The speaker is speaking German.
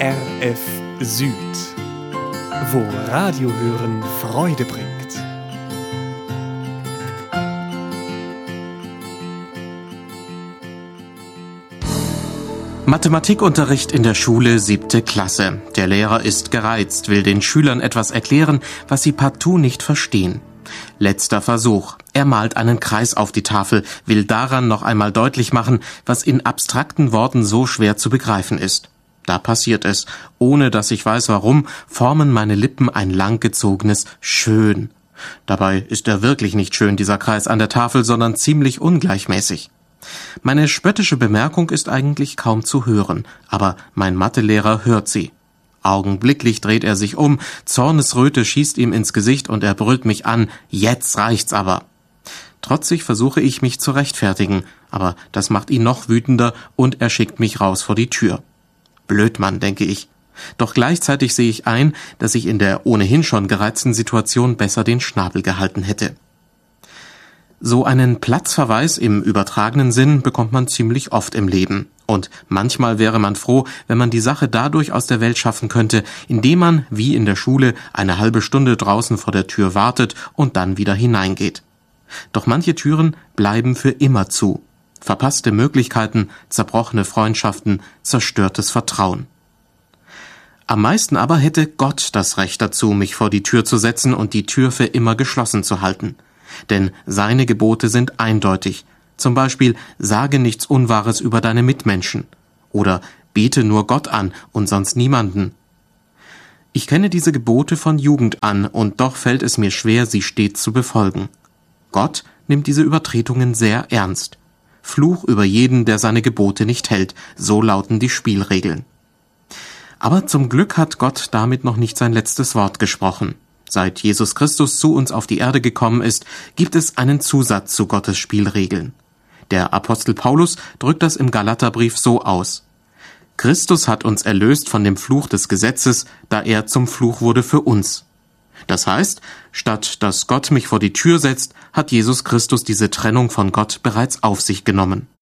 RF Süd, wo Radio hören Freude bringt. Mathematikunterricht in der Schule 7. Klasse. Der Lehrer ist gereizt, will den Schülern etwas erklären, was sie partout nicht verstehen. Letzter Versuch. Er malt einen Kreis auf die Tafel, will daran noch einmal deutlich machen, was in abstrakten Worten so schwer zu begreifen ist. Da passiert es. Ohne dass ich weiß warum, formen meine Lippen ein langgezogenes Schön. Dabei ist er wirklich nicht schön, dieser Kreis an der Tafel, sondern ziemlich ungleichmäßig. Meine spöttische Bemerkung ist eigentlich kaum zu hören, aber mein Mathelehrer hört sie. Augenblicklich dreht er sich um, Zornesröte schießt ihm ins Gesicht und er brüllt mich an, jetzt reicht's aber. Trotzig versuche ich mich zu rechtfertigen, aber das macht ihn noch wütender und er schickt mich raus vor die Tür. Blödmann, denke ich. Doch gleichzeitig sehe ich ein, dass ich in der ohnehin schon gereizten Situation besser den Schnabel gehalten hätte. So einen Platzverweis im übertragenen Sinn bekommt man ziemlich oft im Leben. Und manchmal wäre man froh, wenn man die Sache dadurch aus der Welt schaffen könnte, indem man, wie in der Schule, eine halbe Stunde draußen vor der Tür wartet und dann wieder hineingeht. Doch manche Türen bleiben für immer zu. Verpasste Möglichkeiten, zerbrochene Freundschaften, zerstörtes Vertrauen. Am meisten aber hätte Gott das Recht dazu, mich vor die Tür zu setzen und die Tür für immer geschlossen zu halten. Denn seine Gebote sind eindeutig. Zum Beispiel, sage nichts Unwahres über deine Mitmenschen. Oder bete nur Gott an und sonst niemanden. Ich kenne diese Gebote von Jugend an und doch fällt es mir schwer, sie stets zu befolgen. Gott nimmt diese Übertretungen sehr ernst. Fluch über jeden, der seine Gebote nicht hält, so lauten die Spielregeln. Aber zum Glück hat Gott damit noch nicht sein letztes Wort gesprochen. Seit Jesus Christus zu uns auf die Erde gekommen ist, gibt es einen Zusatz zu Gottes Spielregeln. Der Apostel Paulus drückt das im Galaterbrief so aus: Christus hat uns erlöst von dem Fluch des Gesetzes, da er zum Fluch wurde für uns. Das heißt, statt dass Gott mich vor die Tür setzt, hat Jesus Christus diese Trennung von Gott bereits auf sich genommen.